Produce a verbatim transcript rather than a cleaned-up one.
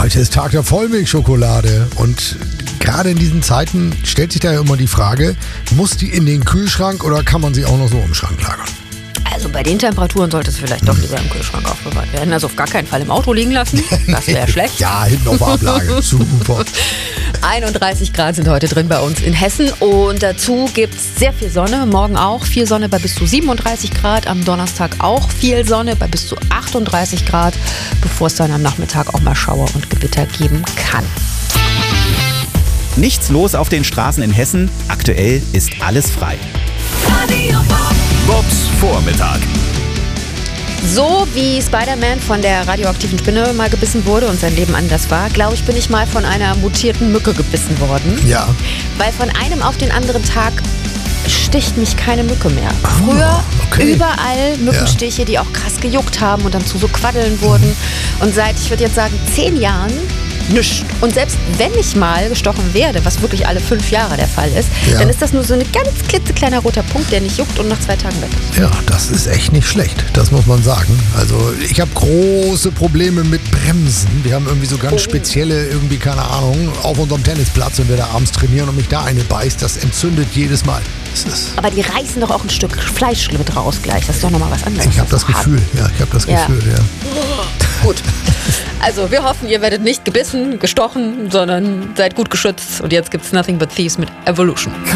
Heute ist Tag der Vollmilchschokolade und gerade in diesen Zeiten stellt sich da ja immer die Frage, muss die in den Kühlschrank oder kann man sie auch noch so im Schrank lagern? Also bei den Temperaturen sollte es vielleicht doch lieber im Kühlschrank aufbewahrt werden. Also auf gar keinen Fall im Auto liegen lassen. Das wäre schlecht. Ja, hinten auf der Ablage. Super. einunddreißig Grad sind heute drin bei uns in Hessen. Und dazu gibt es sehr viel Sonne. Morgen auch viel Sonne bei bis zu siebenunddreißig Grad. Am Donnerstag auch viel Sonne bei bis zu achtunddreißig Grad. Bevor es dann am Nachmittag auch mal Schauer und Gewitter geben kann. Nichts los auf den Straßen in Hessen. Aktuell ist alles frei. Bobs Vormittag. So wie Spider-Man von der radioaktiven Spinne mal gebissen wurde und sein Leben anders war, glaube ich, bin ich mal von einer mutierten Mücke gebissen worden. Ja. Weil von einem auf den anderen Tag sticht mich keine Mücke mehr. Früher okay. überall Mückenstiche, die auch krass gejuckt haben und dann zu so Quaddeln wurden. Und seit, ich würde jetzt sagen, zehn Jahren nichts. Und selbst wenn ich mal gestochen werde, was wirklich alle fünf Jahre der Fall ist, Ja. dann ist das nur so ein ganz klitzekleiner roter Punkt, der nicht juckt und nach zwei Tagen weg ist. Ja, das ist echt nicht schlecht, das muss man sagen. Also ich habe große Probleme mit Bremsen. Wir haben irgendwie so ganz spezielle, irgendwie keine Ahnung, auf unserem Tennisplatz, wenn wir da abends trainieren und mich da eine beißt, das entzündet jedes Mal. Das ist, Aber die reißen doch auch ein Stück Fleisch mit raus gleich. Das ist doch nochmal was anderes. ich habe das ist so hart. Gefühl, ja, ich habe das Ja. Gefühl, ja. Gut. Also wir hoffen, ihr werdet nicht gebissen, gestochen, sondern seid gut geschützt. Und jetzt gibt's Nothing But Thieves mit Evolution.